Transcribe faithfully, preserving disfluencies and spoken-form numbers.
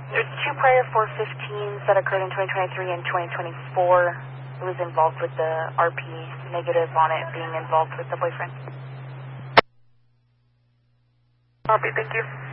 There's two prior four fifteens that occurred in twenty twenty-three and twenty twenty-four. It was involved with the R P negative on it being involved with the boyfriend. Copy, thank you.